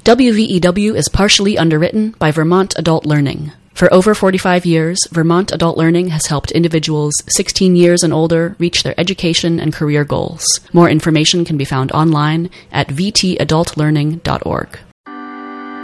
WVEW is partially underwritten by Vermont Adult Learning. For over 45 years, Vermont Adult Learning has helped individuals 16 years and older reach their education and career goals. More information can be found online at vtadultlearning.org.